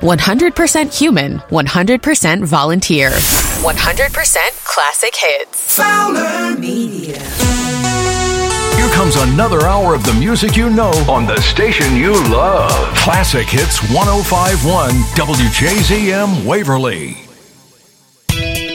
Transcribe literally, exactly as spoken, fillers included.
one hundred percent human, one hundred percent volunteer. one hundred percent classic hits. Fowler Media. Here comes another hour of the music you know on the station you love. Classic Hits one oh five point one W J Z M Waverly.